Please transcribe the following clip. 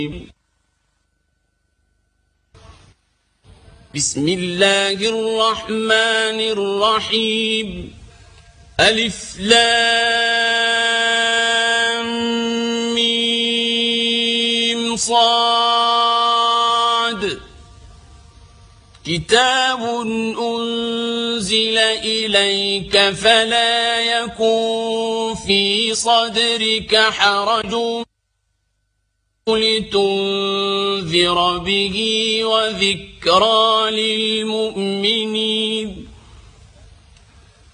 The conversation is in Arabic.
بسم الله الرحمن الرحيم. ألف لام ميم صاد. كتاب أنزل إليك فلا يكن في صدرك حرج لتنذر به وذكرى للمؤمنين.